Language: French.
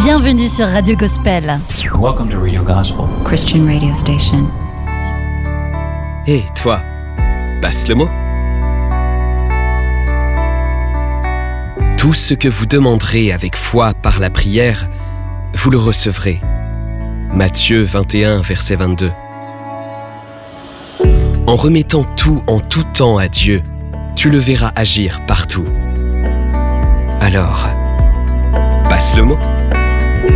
Bienvenue sur Radio Gospel. Welcome to Radio Gospel, Christian radio station. Hé, toi, passe le mot. Tout ce que vous demanderez avec foi par la prière, vous le recevrez. Matthieu 21, verset 22. En remettant tout en tout temps à Dieu, tu le verras agir partout. Alors, passe le mot.